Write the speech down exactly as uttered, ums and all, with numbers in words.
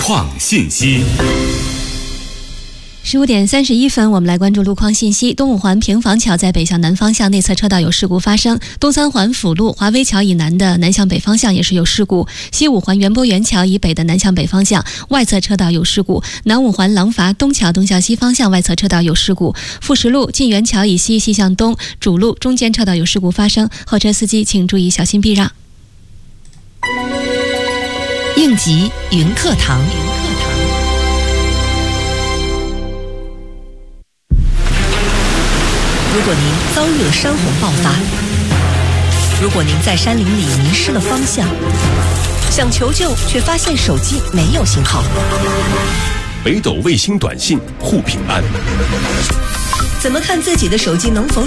况信息。 十五点三十一分，我们来关注路况信息。东五环平房桥在北向南方向内侧车道有事故发生，东三环辅路华威桥以南的南向北方向也是有事故，西五环园博园桥以北的南向北方向外侧车道有事故，南五环廊坊东桥东向西方向外侧车道有事故，富石路晋园桥以西西向东主路中间车道有事故发生，后车司机请注意小心避让。 应急云课堂。如果您遭遇了山洪爆发，如果您在山林里迷失了方向，想求救却发现手机没有信号， 北斗卫星短信护平安。 怎么看自己的手机能否